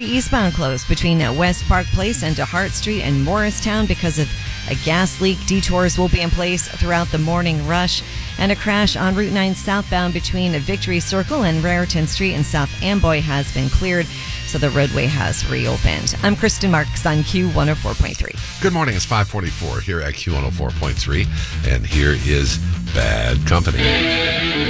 eastbound closed between West Park Place and DeHart Street in Morristown because of a gas leak. Detours will be in place throughout the morning rush. And a crash on Route 9 southbound between Victory Circle and Raritan Street in South Amboy has been cleared, so the roadway has reopened. I'm Kristen Marks on Q104.3. Good morning. It's 5:44 here at Q104.3, and here is Bad Company.